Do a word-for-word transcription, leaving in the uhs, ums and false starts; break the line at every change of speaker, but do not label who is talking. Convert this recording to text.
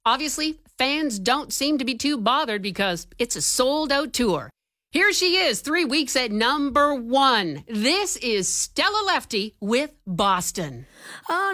Obviously, fans don't seem to be too bothered because it's a sold-out tour. Here she is, three weeks at number one. This is Stella Lefty with Boston.